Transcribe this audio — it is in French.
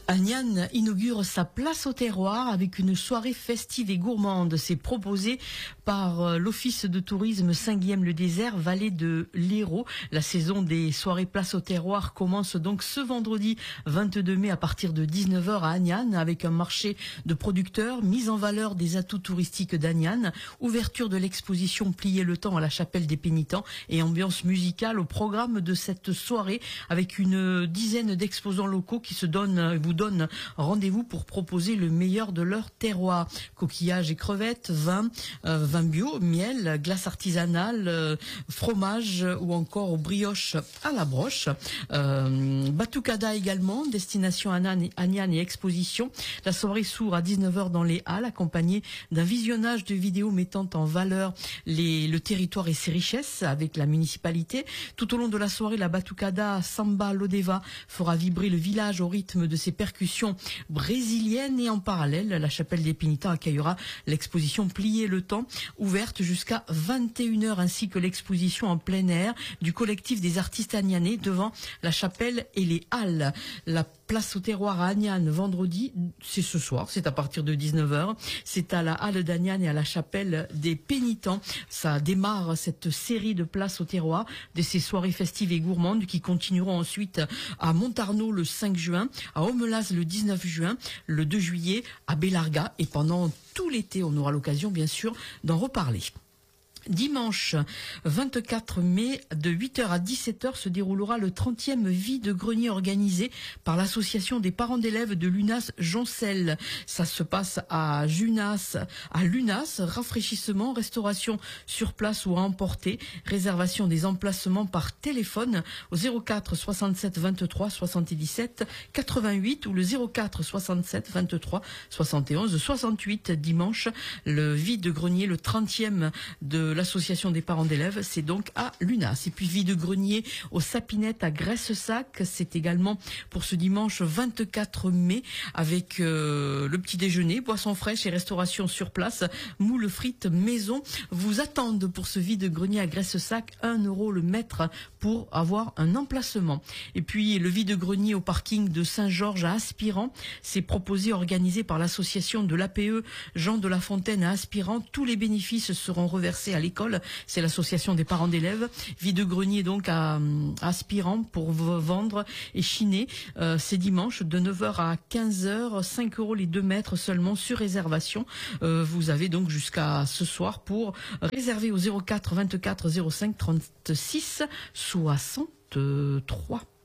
Agnan inaugure sa place au terroir avec une soirée festive et gourmande. C'est proposé par l'Office de tourisme Saint-Guilhem-le-Désert, vallée de l'Hérault. La saison des soirées place au terroir commence donc ce vendredi 22 mai à partir de 19 h à Agnan avec un marché de producteurs, mise en valeur des atouts touristiques d'Agnan, ouverture de l'exposition Plier le temps à la chapelle des pénitents et ambiance musicale au programme de cette soirée avec une dizaine d'exposants locaux qui vous donnent rendez-vous pour proposer le meilleur de leur terroir. Coquillages et crevettes, vin bio, miel, glace artisanale, fromage ou encore brioche à la broche. Batucada également, destination Agnan et exposition. La soirée s'ouvre à 19 h dans les halles, accompagnée d'un visionnage de vidéos mettant en valeur le territoire et ses richesses avec la municipalité. Tout au long de la soirée, la Batucada Samba Lodeva fera vibrer le village au rythme de ses percussions brésiliennes et en parallèle, la chapelle des pénitents accueillera l'exposition Plier le temps, ouverte jusqu'à 21 h ainsi que l'exposition en plein air du collectif des artistes agnanais devant la chapelle et les halles. La place au terroir à Agnan vendredi, c'est ce soir, c'est à partir de 19 h. C'est à la halle d'Agnan et à la chapelle des pénitents. Ça démarre cette série de places au terroir de ces soirées festives et gourmandes qui continueront ensuite à Montarnot le 5 juin, à Omelas le 19 juin, le 2 juillet à Belarga et pendant tout l'été, on aura l'occasion bien sûr d'en reparler. Dimanche 24 mai, de 8 h à 17 h, se déroulera le 30e vide-grenier organisé par l'association des parents d'élèves de l'UNAS Joncel. Ça se passe à l'UNAS, rafraîchissement, restauration sur place ou à emporter, réservation des emplacements par téléphone au 04 67 23 77 88 ou le 04 67 23 71 68. Dimanche, le vide-grenier, le 30e de l'association des parents d'élèves, c'est donc à l'UNAS. Et puis vide-grenier aux Sapinettes à Graissac, c'est également pour ce dimanche 24 mai avec le petit déjeuner, boissons fraîches et restauration sur place. Moules frites maison vous attendent pour ce vide-grenier à Graissac, 1 € le mètre pour avoir un emplacement. Et puis le vide-grenier au parking de Saint-Georges à Aspirant, c'est proposé, organisé par l'association de l'APE Jean de la Fontaine à Aspirant. Tous les bénéfices seront reversés à l'école, c'est l'association des parents d'élèves. Vide-grenier donc à Aspirant pour vendre et chiner. C'est dimanche de 9 h à 15 h, 5 € les 2 mètres seulement sur réservation. Vous avez donc jusqu'à ce soir pour réserver au 04 24 05 36 63.